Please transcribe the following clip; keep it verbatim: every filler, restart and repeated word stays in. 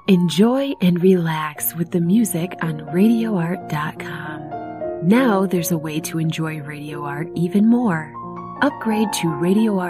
Enjoy and relax with the music on radio art dot com. Now there's a way to enjoy Radio Art even more. Upgrade to Radio Art.